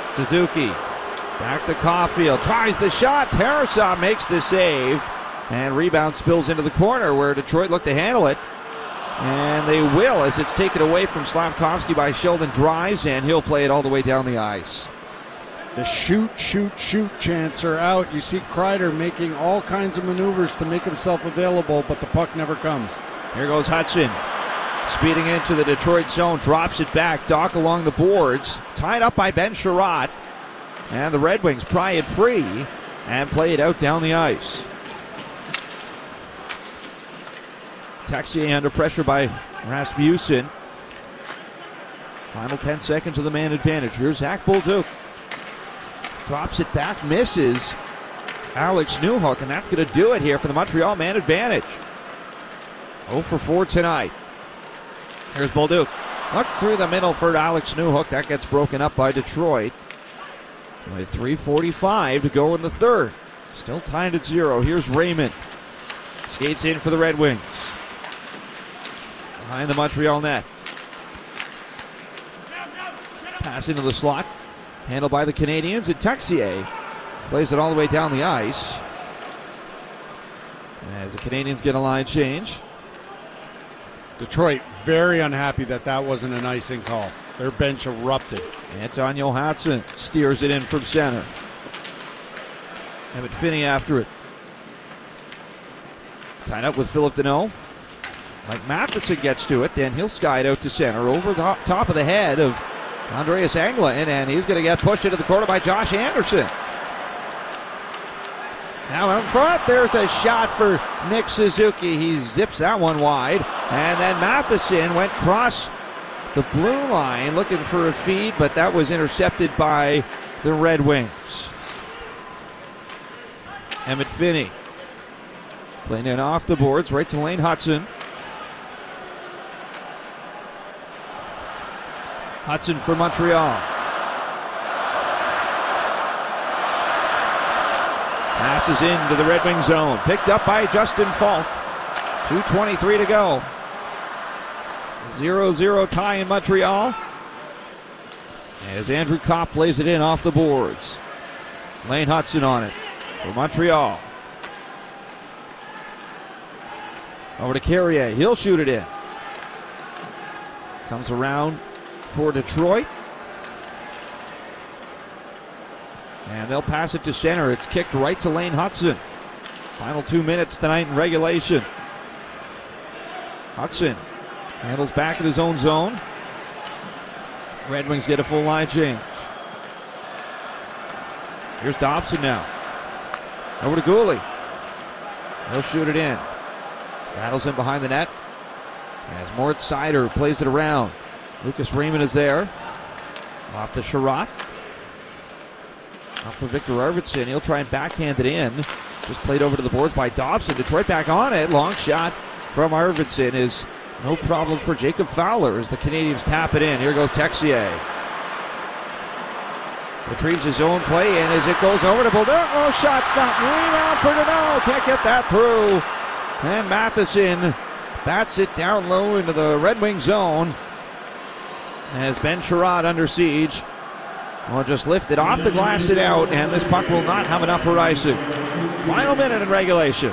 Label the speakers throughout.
Speaker 1: Suzuki back to Caulfield, tries the shot. Tarasov makes the save, and rebound spills into the corner where Detroit looked to handle it. And they will, as it's taken away from Slavkovsky by Sheldon Dries, and he'll play it all the way down the ice.
Speaker 2: The shoot chants are out. You see Kreider making all kinds of maneuvers to make himself available, but the puck never comes.
Speaker 1: Here goes Hudson, speeding into the Detroit zone, drops it back. Doc along the boards, tied up by Ben Sherratt. And the Red Wings pry it free and play it out down the ice. Texier under pressure by Rasmussen. Final 10 seconds of the man advantage. Here's Zach Bolduc. Drops it back, misses Alex Newhook, and that's going to do it here for the Montreal man advantage. 0 for 4 tonight. Here's Bolduc. Look through the middle for Alex Newhook. That gets broken up by Detroit. With 3:45 to go in the third. Still tied at 0. Here's Raymond. Skates in for the Red Wings. Behind the Montreal net. Pass into the slot. Handled by the Canadians, and Texier plays it all the way down the ice. As the Canadians get a line change.
Speaker 2: Detroit very unhappy that wasn't an icing call. Their bench erupted.
Speaker 1: Anton Johansson steers it in from center. Emmett Finney after it. Tied up with Philip Deneau. Mike Matheson gets to it, then he'll sky it out to center over the top of the head of Andreas Englund, and he's going to get pushed into the corner by Josh Anderson. Now out front, there's a shot for Nick Suzuki. He zips that one wide, and then Matheson went across the blue line looking for a feed, but that was intercepted by the Red Wings. Emmett Finney playing it off the boards right to Lane Hudson. Hudson for Montreal. Passes into the Red Wing zone. Picked up by Justin Falk. 2:23 to go. 0-0 tie in Montreal. As Andrew Kopp plays it in off the boards. Lane Hudson on it for Montreal. Over to Carrier. He'll shoot it in. Comes around for Detroit. And they'll pass it to center. It's kicked right to Lane Hudson. Final 2 minutes tonight in regulation. Hudson handles back in his own zone. Red Wings get a full line change. Here's Dobson now. Over to Gooley. He'll shoot it in. Battles in behind the net. As Moritz Seider plays it around. Lucas Raymond is there. Off to Sherratt. Off for Victor Arvidsson. He'll try and backhand it in. Just played over to the boards by Dobson. Detroit back on it. Long shot from Arvidsson is no problem for Jacob Fowler as the Canadians tap it in. Here goes Texier. Retrieves his own play, and as it goes over to Bolduc. Oh, shot stop. Rebound for Deneau. Can't get that through. And Matheson bats it down low into the Red Wing zone. As Ben Sherratt under siege. Will just lift it off the glass and out, and this puck will not have enough for icing. Final minute in regulation.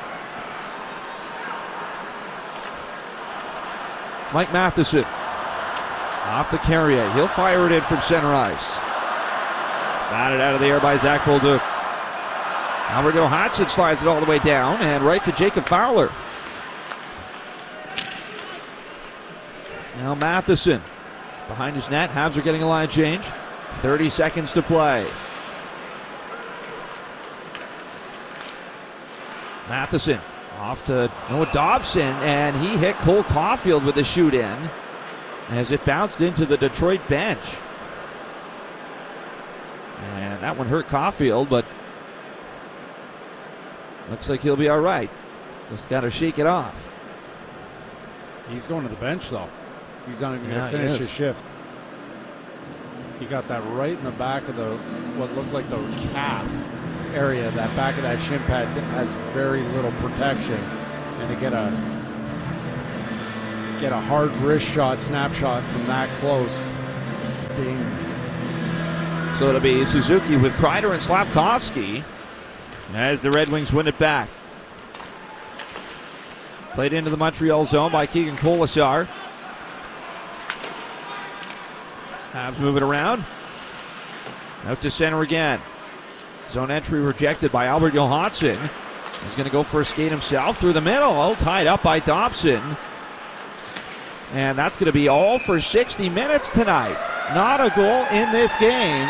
Speaker 1: Mike Matheson off to Carrier. He'll fire it in from center ice. Batted out of the air by Zach Bolduc. Albert Johansson slides it all the way down and right to Jacob Fowler. Now Matheson behind his net. Habs are getting a line change. 30 seconds to play. Matheson off to Noah Dobson, and he hit Cole Caulfield with the shoot in as it bounced into the Detroit bench. And that one hurt Caulfield, but looks like he'll be all right. Just got to shake it off.
Speaker 2: He's going to the bench, though. He's not even going to finish his shift. He got that right in the back of the what looked like the calf area. That back of that shin pad has very little protection, and to get a hard wrist shot, snapshot from that close stings.
Speaker 1: So it'll be Suzuki with Kreider and Slavkovsky as the Red Wings win it back. Played into the Montreal zone by Keegan Colasar. Habs move it around. Out to center again. Zone entry rejected by Albert Johansson. He's going to go for a skate himself through the middle. All tied up by Dobson. And that's going to be all for 60 minutes tonight. Not a goal in this game.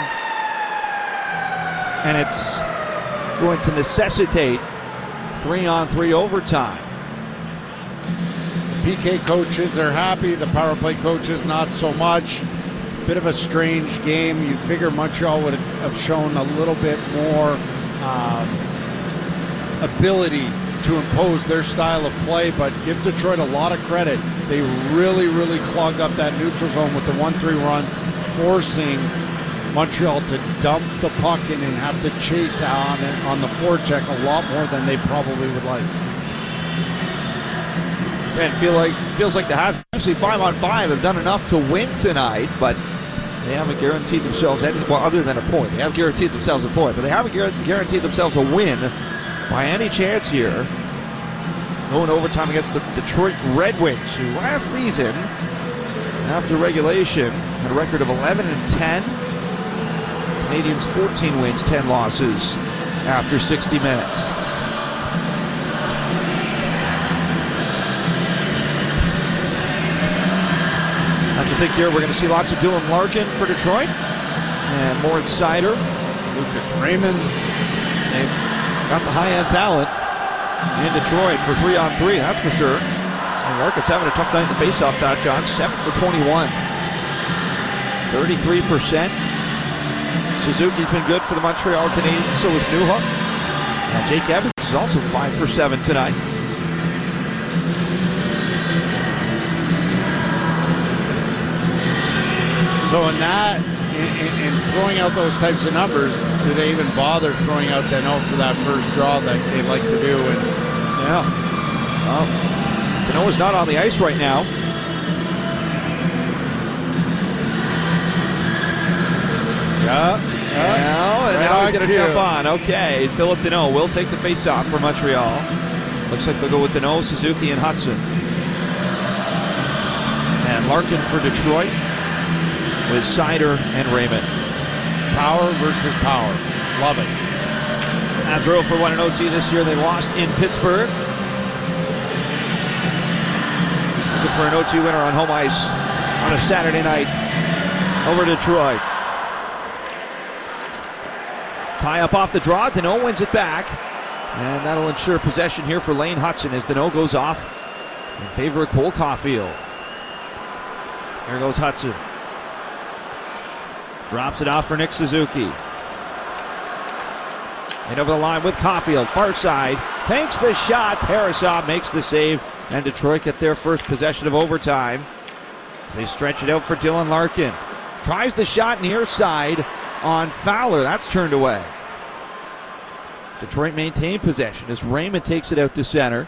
Speaker 1: And it's going to necessitate 3-on-3 overtime.
Speaker 2: The PK coaches are happy. The power play coaches not so much. Bit of a strange game. You'd figure Montreal would have shown a little bit more ability to impose their style of play, but give Detroit a lot of credit. They really, really clogged up that neutral zone with the 1-3 run, forcing Montreal to dump the puck in and have to chase on the forecheck a lot more than they probably would like.
Speaker 1: Man, feels like the Habs actually 5-on-5 have done enough to win tonight, but they haven't guaranteed themselves anything, well, other than a point. They have guaranteed themselves a point, but they haven't guaranteed themselves a win by any chance here. Going overtime against the Detroit Red Wings, who last season, after regulation, had a record of 11-10. Canadians 14 wins, 10 losses after 60 minutes. I think here we're going to see lots of Dylan Larkin for Detroit and Moritz Seider,
Speaker 2: Lucas Raymond.
Speaker 1: They've got the high-end talent in Detroit for 3-on-3, that's for sure. And Larkin's having a tough night in the faceoff dot, John. 7 for 21. 33%. Suzuki's been good for the Montreal Canadiens, so is Newhook. And Jake Evans is also 5 for 7 tonight.
Speaker 2: So in that, in throwing out those types of numbers, do they even bother throwing out Danault for that first draw that they like to do? And
Speaker 1: yeah. Well, Danault is not on the ice right now. And now he's going to jump on. Okay, Philip Danault will take the face-off for Montreal. Looks like they'll go with Danault, Suzuki, and Hudson. And Larkin for Detroit with Seider and Raymond.
Speaker 2: Power versus power. Love it.
Speaker 1: Habs 0 for 1 in OT this year. They lost in Pittsburgh. Looking for an OT winner on home ice on a Saturday night over Detroit. Tie up off the draw. Danault wins it back. And that'll ensure possession here for Lane Hudson as Danault goes off in favor of Cole Caulfield. Here goes Hudson. Drops it off for Nick Suzuki. And over the line with Caulfield. Far side. Takes the shot. Tarasov makes the save. And Detroit get their first possession of overtime as they stretch it out for Dylan Larkin. Tries the shot near side on Fowler. That's turned away. Detroit maintained possession as Raymond takes it out to center.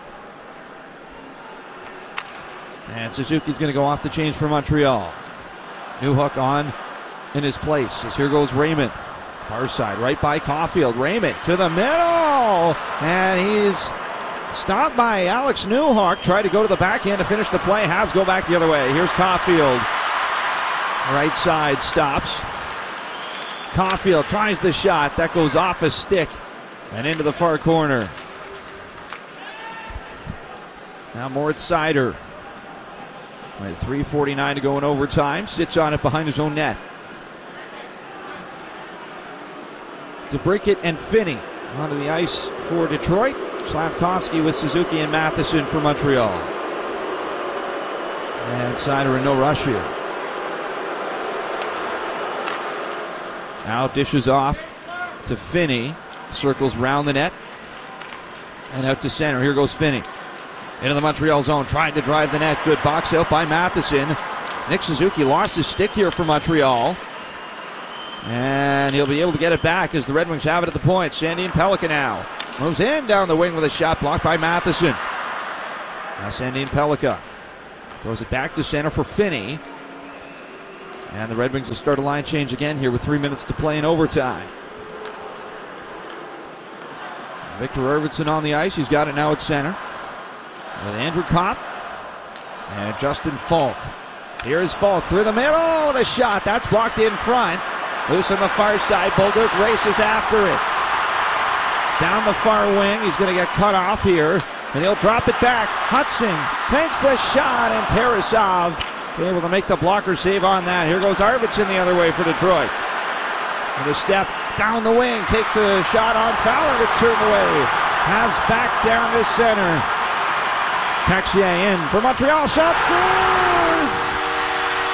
Speaker 1: And Suzuki's going to go off the change for Montreal. Newhook on in his place as here goes Raymond. Far side, right by Caulfield. Raymond to the middle. And he's stopped by Alex Newhook. Tried to go to the backhand to finish the play. Habs go back the other way. Here's Caulfield. Right side stops. Caulfield tries the shot. That goes off a stick and into the far corner. Now Moritz Seider. With 3:49 to go in overtime. Sits on it behind his own net. DeBrincat and Finney onto the ice for Detroit. Slavkovsky with Suzuki and Matheson for Montreal. And Seider in no rush here. Now dishes off to Finney. Circles round the net. And out to center. Here goes Finney. Into the Montreal zone. Trying to drive the net. Good box out by Matheson. Nick Suzuki lost his stick here for Montreal. And he'll be able to get it back as the Red Wings have it at the point. Sandin Pellikka now moves in down the wing with a shot blocked by Matheson. Now Sandin Pellikka throws it back to center for Finney. And the Red Wings will start a line change again here with 3 minutes to play in overtime. Victor Arvidsson on the ice. He's got it now at center. With Andrew Kopp and Justin Falk. Here's Falk through the middle with a shot. That's blocked in front. Loose on the far side. Bolduc races after it. Down the far wing. He's going to get cut off here. And he'll drop it back. Hudson takes the shot, and Tarasov able to make the blocker save on that. Here goes Arvidsson the other way for Detroit. With a step down the wing. Takes a shot on Fowler. It's turned away. Habs back down to center. Texier in for Montreal. Shot scores!